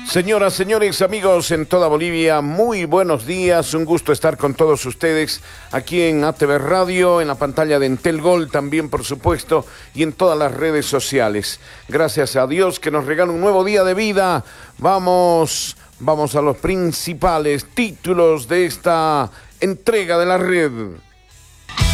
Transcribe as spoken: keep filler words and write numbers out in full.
Señoras, señores, amigos en toda Bolivia, muy buenos días, un gusto estar con todos ustedes aquí en A T V Radio, en la pantalla de Entel Gol también, por supuesto, y en todas las redes sociales. Gracias a Dios que nos regala un nuevo día de vida. Vamos, vamos a los principales títulos de esta entrega de la red.